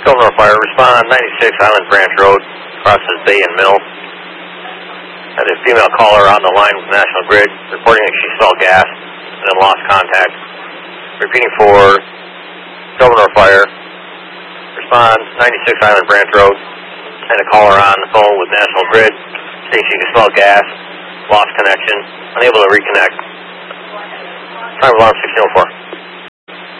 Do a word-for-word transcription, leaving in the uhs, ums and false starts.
Silver Fire, respond ninety-six Island Branch Road, crosses Bay and Mill. Had a female caller on the line with National Grid, reporting that she smelled gas and then lost contact. Repeating for Silver Fire, respond ninety-six Island Branch Road. Had a caller on the phone with National Grid, saying she could smell gas, lost connection, unable to reconnect. Time alarm sixteen oh four.